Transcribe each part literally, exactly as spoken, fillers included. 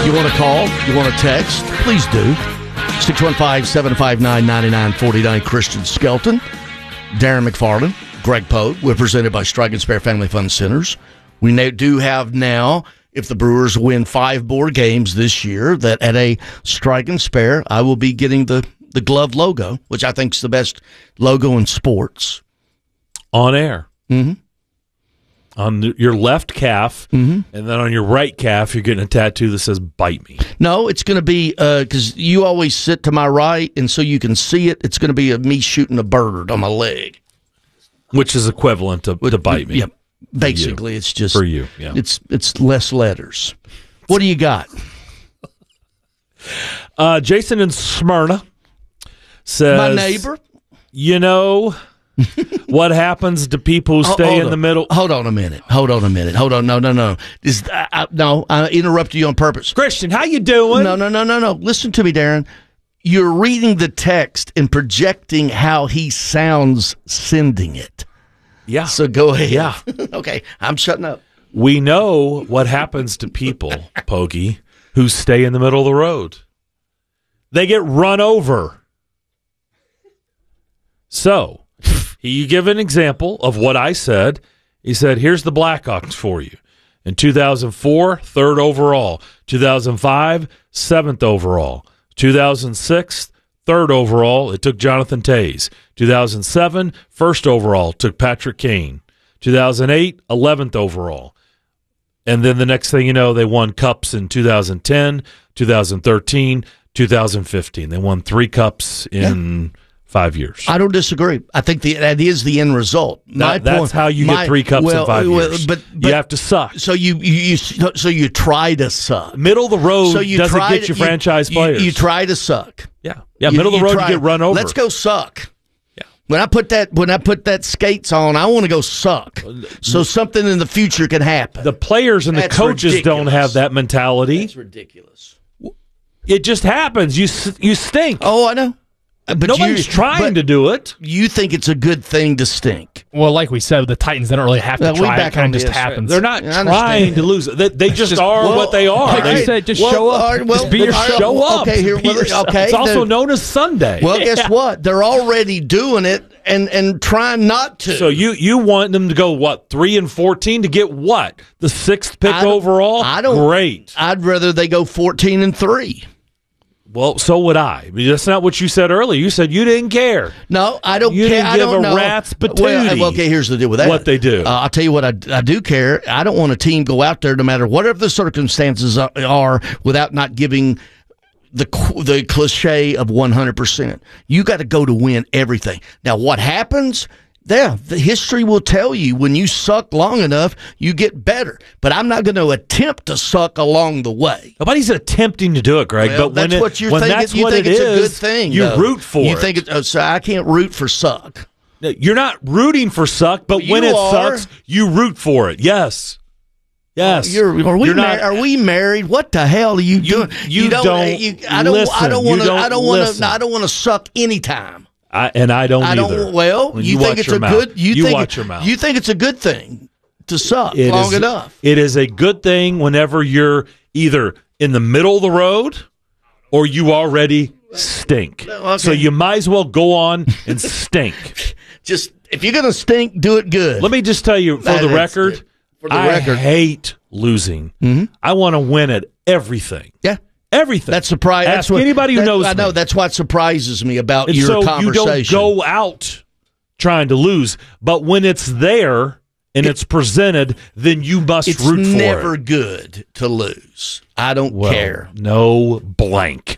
You want to call? You want to text? Please do. six one five, seven five nine, nine nine four nine. Christian Skelton, Darren McFarland, Greg Poe. We're presented by Strike and Spare Family Fun Centers. We now do have now, if the Brewers win five more games this year, that at a Strike and Spare, I will be getting the, the glove logo, which I think is the best logo in sports. On air. Mm-hmm. On the, your left calf, mm-hmm. and then on your right calf, you're getting a tattoo that says "Bite me." No, it's going to be, because uh, you always sit to my right, and so you can see it. It's going to be a, me shooting a bird on my leg. Which is equivalent to, to "Bite me." Yeah, basically, it's just... For you, yeah. It's, it's less letters. What do you got? Uh, Jason in Smyrna says... My neighbor? You know... What happens to people who stay in on. the middle? Hold on a minute. Hold on a minute. Hold on. No, no, no. This, I, I, no, I interrupted you on purpose. Christian, how you doing? No, no, no, no, no. Listen to me, Darren. You're reading the text and projecting how he sounds sending it. Yeah. So go ahead. Yeah. Okay, I'm shutting up. We know what happens to people, Pokey, who stay in the middle of the road. They get run over. So... You give an example of what I said. He said, here's the Blackhawks for you. In two thousand four, third overall. two thousand five, seventh overall. two thousand six, third overall. It took Jonathan Toews. two thousand seven, first overall. Took Patrick Kane. two thousand eight, eleventh overall. And then the next thing you know, they won cups in two thousand ten, two thousand thirteen, two thousand fifteen. They won three cups in... Yeah. Five years. I don't disagree. I think the, that is the end result. My that, that's point, how you my, get three cups well, in five well, years. But, but you have to suck. So you, you, you so you try to suck. Middle of the road so you doesn't try get to, you franchise you, players. You, you try to suck. Yeah, yeah. You, middle of the road, try, you get run over. Let's go suck. Yeah. When I put that when I put that skates on, I want to go suck. So something in the future can happen. The players and That's the coaches ridiculous. don't have that mentality. That's ridiculous. It just happens. You you stink. Oh, I know. But nobody's you, trying but to do it. You think it's a good thing to stink? Well, like we said, the Titans they don't really have to well, try. We it kind of just this. happens. They're not trying to lose. They, they just, just are well, what they are. Like they, you said, just well, show up. Right, well, just be yourself. Show up. Okay, here. Well, okay, it's also then, known as Sunday. Well, yeah. guess what? They're already doing it and and trying not to. So you you want them to go what three and fourteen to get what the sixth pick I overall? I don't. Great. I'd rather they go fourteen and three. Well, so would I. That's not what you said earlier. You said you didn't care. No, I don't you care. Didn't I give don't a know. rat's patootie. Well, okay, here's the deal with that. What they do. Uh, I'll tell you what I, I do care. I don't want a team go out there no matter whatever the circumstances are without not giving the the cliche of one hundred percent. You got to go to win everything. Now, what happens? Yeah, the history will tell you when you suck long enough, you get better. But I'm not going to attempt to suck along the way. Nobody's attempting to do it, Greg. Well, but when that's it, what you're when thinking. that's You what think it it's is, a good thing. You though. root for you it. think it's, oh, so I can't root for suck. You're not rooting for suck, but well, when it are. sucks, you root for it. Yes. Yes. Oh, you're, are we You're mar- not, are we married? What the hell are you, You- doing? you don't you, I don't. listen. I don't You want to. don't I don't want listen. to. I don't want to suck anytime. I, and I don't I don't. either. Well, When you, you think watch it's your a mouth. good. You, You think watch it- your mouth. You think it's a good thing to suck It long is- enough. It is a good thing whenever you're either in the middle of the road or you already stink. Okay. So you might as well go on and stink. Just if you're gonna stink, do it good. Let me just tell you, for That- the that's record, good. For the I record. hate losing. Mhm. I want to win at everything. Yeah. Everything. That's surprising. Ask anybody who that, knows I know me. that's what surprises me about And your so conversation. you don't go out trying to lose, but when it's there and It- it's presented, then you must it's root for never it. good to lose. I don't Well, care. no blank.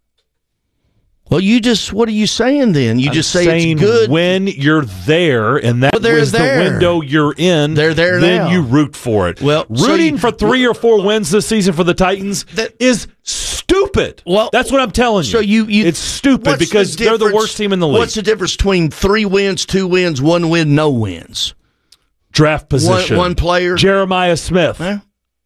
Well, you just what are you saying then? You I'm just say saying it's good. when you're there, and that Well, they're is the there. window you're in. They're there Then now. you root for it. Well, so rooting you- for three or four wins this season for the Titans That- is stupid. Well, that's what I'm telling you. So you, you it's stupid what's because the they're the difference- worst team in the league. What's the difference between three wins, two wins, one win, no wins? Draft position. One, one player. Jeremiah Smith. Huh?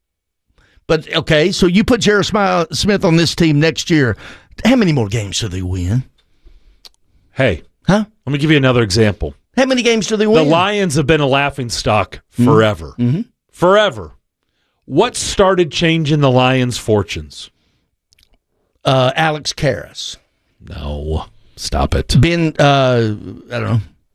But okay, so you put Jeremiah Smith on this team next year. How many more games do they win? Hey, Huh? let me give you another example. How many games do they The win? Lions have been a laughingstock forever. Mm-hmm. Forever. What started changing the Lions' fortunes? Uh, Alex Karras. No. Stop it. Ben, uh, I don't know,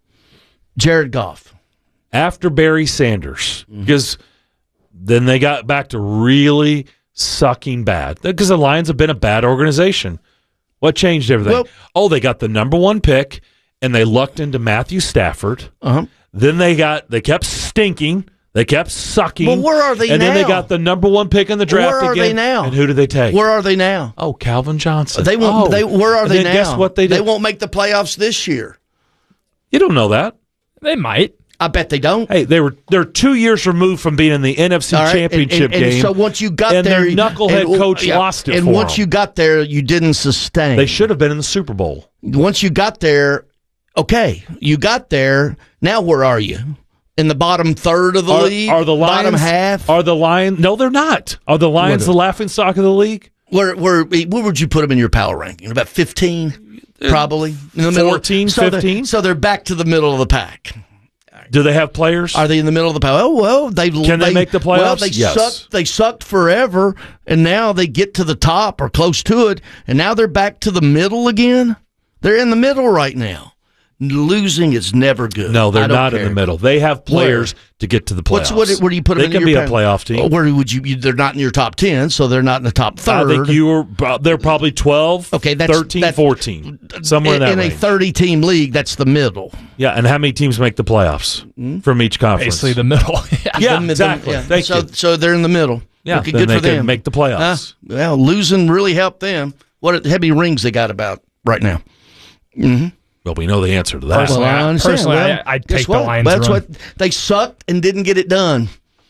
Jared Goff. After Barry Sanders, mm-hmm. because then they got back to really sucking bad. Because the Lions have been a bad organization. What changed everything? Well, oh, they got the number one pick, and they lucked into Matthew Stafford. Uh-huh. Then they got they kept stinking. They kept sucking. Well, where are they and now? And then they got the number one pick in the draft Where are again. they now? And who did they take? Where are they now? Oh, Calvin Johnson. They won't. Oh. They where are and they then now? Guess what they did? They won't make the playoffs this year. You don't know that. They might. I bet they don't. Hey, they were they're two years removed from being in the N F C right, Championship and, and, and game. So once you got and there, their knucklehead and, coach yeah, lost it. And for once them. you got there, you didn't sustain. They should have been in the Super Bowl. Once you got there, okay, you got there. Now where are you? In the bottom third of the are, league? Are the Lions bottom half? Are the Lions? No, they're not. Are the Lions the laughing stock of the league? Where where where would you put them in your power ranking? About fifteen, probably in the middle. fourteen, so fifteen. They're, so they're back to the middle of the pack. Do they have players? Are they in the middle of the pack? Oh well, they can they, they make the playoffs? Well, they yes. sucked. They sucked forever, and now they get to the top or close to it, and now they're back to the middle again. They're in the middle right now. Losing is never good. No, they're not care. in the middle. They have players where? to get to the playoffs. What's, what, where do you put them? They in can your be pack? a playoff team. Where would you? you? They're not in your top ten, so they're not in the top third. I think you were. They're probably twelve, okay, that's, thirteen, that's, fourteen, somewhere in, in that in range. a thirty-team league. That's the middle. Yeah, and how many teams make the playoffs mm-hmm. from each conference? Basically, the middle. yeah, yeah the, exactly. The, yeah. Thank so, you. So they're in the middle. Yeah, okay, then good they for them. Can make the playoffs. Uh, well, losing really helped them. What how many rings they got about right now? Mm-hmm. Well, we know the answer to that. Personally, well, I understand. personally well, I, I'd take the what? Lions. That's run. what they sucked and didn't get it done.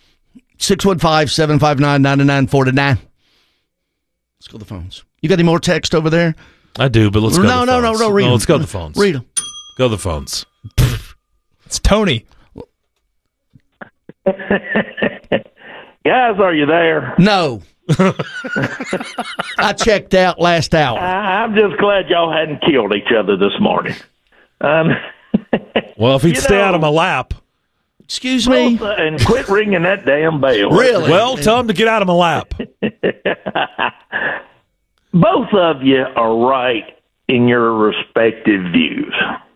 six one five, seven five nine, nine nine four nine. Let's go to the phones. You got any more text over there? I do, but let's go no, to the no, phones. No, no, read no, them. let's go to the phones. Read them. Go to the phones. It's Tony. Guys, are you there? No. I checked out last hour. I, I'm just glad y'all hadn't killed each other this morning. Um, well, if he'd you stay know, out of my lap. Excuse me? Both, uh, and quit ringing that damn bell. Really? Well, tell him to get out of my lap. Both of you are right in your respective views.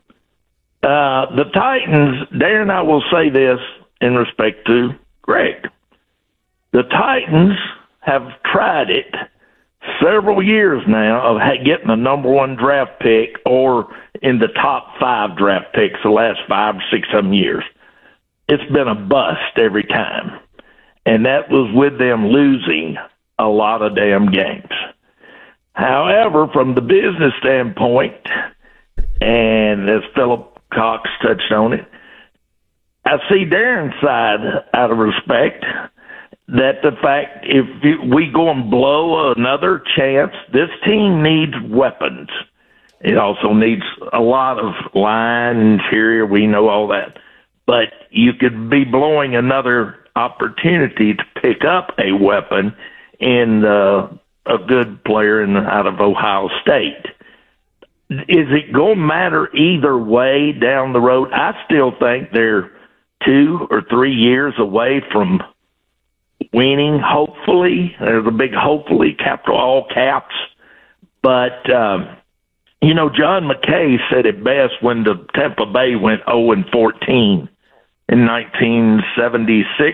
Uh, the Titans, Darren, I will say this in respect to Greg. The Titans have tried it several years now of getting the number one draft pick or in the top five draft picks the last five or six, seven years. It's been a bust every time. And that was with them losing a lot of damn games. However, from the business standpoint, and as Philip Cox touched on it, I see Darren's side out of respect that the fact if we go and blow another chance, this team needs weapons. It also needs a lot of line, interior, we know all that. But you could be blowing another opportunity to pick up a weapon in uh, a good player in, out of Ohio State. Is it going to matter either way down the road? I still think they're two or three years away from winning, hopefully. There's a big hopefully, capital all caps. But, um, you know, John McKay said it best when the Tampa Bay went oh and fourteen in nineteen seventy-six.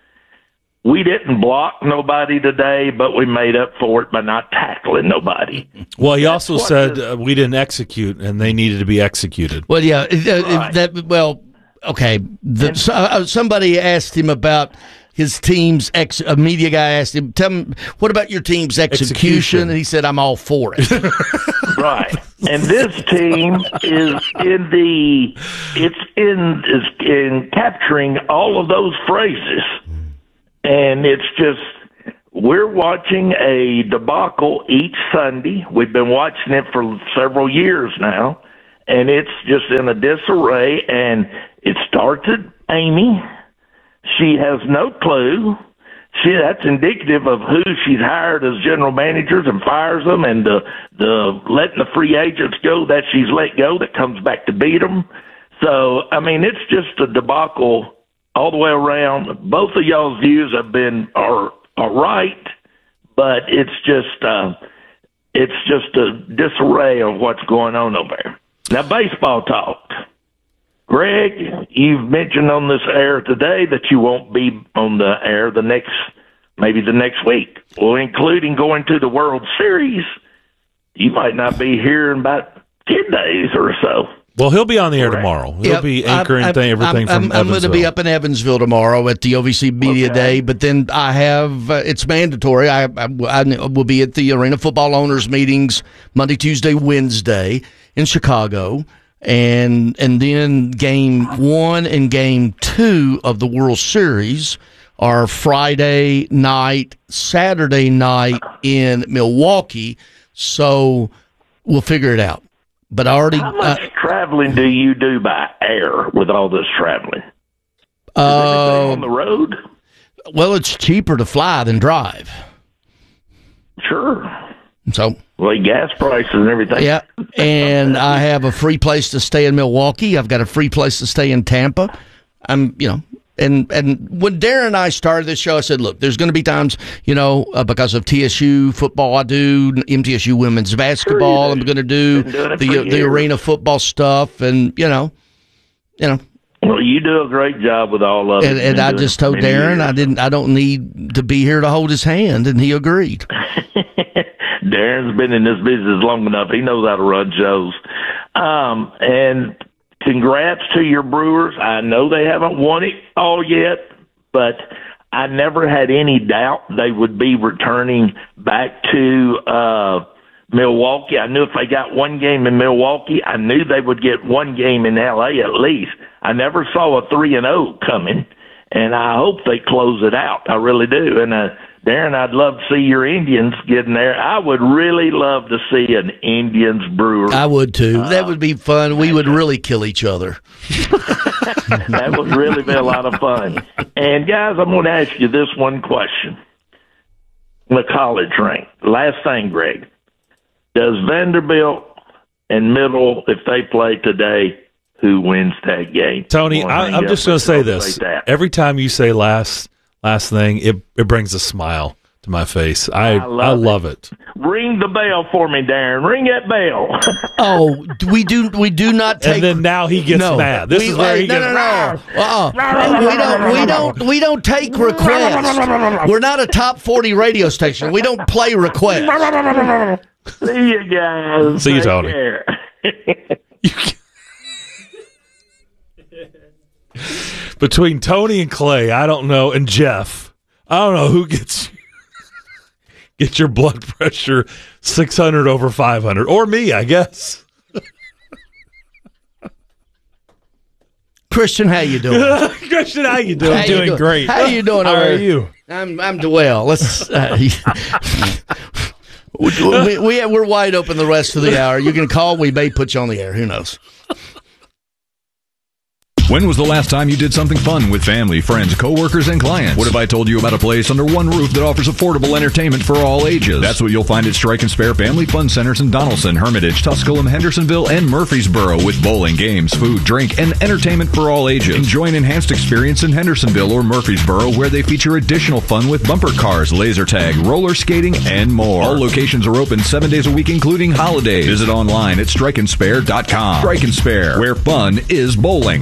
We didn't block nobody today, but we made up for it by not tackling nobody. Well, he That's also said uh, we didn't execute, and they needed to be executed. Well, yeah. Uh, right. that, well, okay. The, so, uh, somebody asked him about his team's ex. A media guy asked him, "Tell him what about your team's execution?" execution. And he said, "I'm all for it." Right. And this team is in the it's in is in capturing all of those phrases. And it's just we're watching a debacle each Sunday. We've been watching it for several years now, and it's just in a disarray. And it starts at Amy. She has no clue. She that's indicative of who she's hired as general managers and fires them, and the the letting the free agents go that she's let go that comes back to beat them. So I mean, it's just a debacle all the way around. Both of y'all's views have been are are right, but it's just uh, it's just a disarray of what's going on over there. Now, baseball talk. Greg, you've mentioned on this air today that you won't be on the air the next, maybe the next week. Well, including going to the World Series, you might not be here in about ten days or so. Well, he'll be on the air tomorrow. He'll Yep, be anchoring I'm, thing, everything I'm, from I'm, I'm going to be Evansville. up in Evansville tomorrow at the O V C Media Okay. Day, but then I have, uh, it's mandatory. I, I, I will be at the Arena Football Owners meetings Monday, Tuesday, Wednesday in Chicago. And and then game one and game two of the World Series are Friday night, Saturday night in Milwaukee. So we'll figure it out. But I already How much uh, traveling do you do by air with all this traveling? Is uh, everything on the road? well, it's cheaper to fly than drive. Sure. So Like gas prices and everything. yeah, and I have a free place to stay in Milwaukee. I've got a free place to stay in Tampa. I'm, you know, and and when Darren and I started this show, I said, look, there's going to be times, you know, uh, because of T S U football, I do M T S U women's basketball. do. I'm going to do Been doing it the for the years. arena football stuff, and you know, you know, Well, you do a great job with all of it. and, and Been I doing just it for told many Darren years. I didn't, I don't need to be here to hold his hand, and he agreed. Darren's been in this business long enough. He knows how to run shows. Um, and congrats to your Brewers. I know they haven't won it all yet, but I never had any doubt they would be returning back to uh, Milwaukee. I knew if they got one game in Milwaukee, I knew they would get one game in L A at least. I never saw a three and oh coming, and I hope they close it out. I really do. And uh, Darren, I'd love to see your Indians get in there. I would really love to see an Indians Brewer. I would too. That would be fun. We would really kill each other. That would really be a lot of fun. And guys, I'm going to ask you this one question. The college rank. Last thing, Greg. Does Vanderbilt and Middle, if they play today, who wins that game? Tony, Wanna I, hang I'm up just going and to say celebrate this. that. Every time you say last last thing, it it brings a smile to my face. I I love I love it. Ring the bell for me, Darren. Ring that bell. Oh, we do we do not take. And then now he gets no, mad. This we, is where he no, gets no, no, uh-uh. we don't we don't we don't take requests. We're not a top forty radio station. We don't play requests. See you guys. See you, Take Tony. care. Between Tony and Clay, I don't know, and Jeff, I don't know who gets get your blood pressure six hundred over five hundred, or me, I guess. Christian, how you doing? Christian, how you doing? How you doing great. How you doing? How over are there? you? I'm I'm well. Let's. Uh, we, we we're wide open the rest of the hour. You can call. We may put you on the air. Who knows? When was the last time you did something fun with family, friends, coworkers, and clients? What if I told you about a place under one roof that offers affordable entertainment for all ages? That's what you'll find at Strike and Spare Family Fun Centers in Donaldson, Hermitage, Tusculum, Hendersonville, and Murfreesboro, with bowling, games, food, drink, and entertainment for all ages. Enjoy an enhanced experience in Hendersonville or Murfreesboro, where they feature additional fun with bumper cars, laser tag, roller skating, and more. All locations are open seven days a week, including holidays. Visit online at strike and spare dot com. Strike and Spare, where fun is bowling.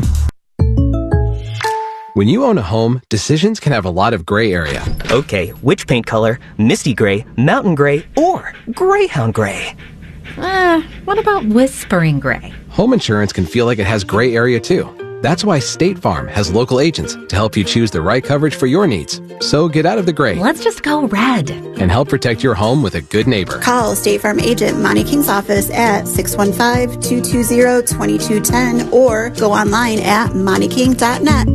When you own a home, decisions can have a lot of gray area. Okay, which paint color? Misty gray, mountain gray, or greyhound gray? Uh, what about whispering gray? Home insurance can feel like it has gray area too. That's why State Farm has local agents to help you choose the right coverage for your needs. So get out of the gray Let's just go red. and help protect your home with a good neighbor. Call State Farm agent Monty King's office at six one five, two two zero, two two one zero or go online at monty king dot net.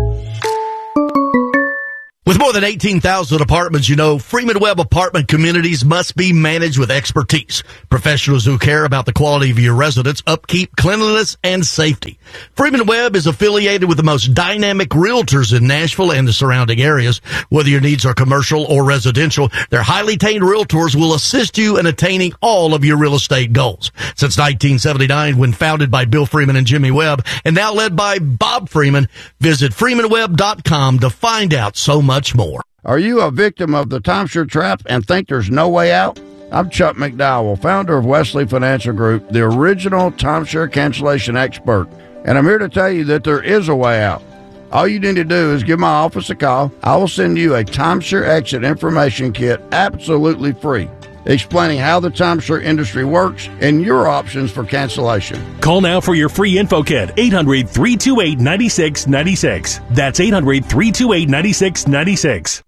With more than eighteen thousand apartments, you know, Freeman Webb apartment communities must be managed with expertise. Professionals who care about the quality of your residence, upkeep, cleanliness, and safety. Freeman Webb is affiliated with the most dynamic realtors in Nashville and the surrounding areas. Whether your needs are commercial or residential, their highly trained realtors will assist you in attaining all of your real estate goals. Since nineteen seventy-nine, when founded by Bill Freeman and Jimmy Webb, and now led by Bob Freeman, visit freeman webb dot com to find out so much more. Are you a victim of the timeshare trap and think there's no way out? I'm Chuck McDowell, founder of Wesley Financial Group, the original timeshare cancellation expert, and I'm here to tell you that there is a way out. All you need to do is give my office a call. I will send you a timeshare exit information kit absolutely free, explaining how the timeshare industry works and your options for cancellation. Call now for your free info kit, eight hundred, three two eight, nine six nine six. That's eight hundred, three two eight, nine six nine six.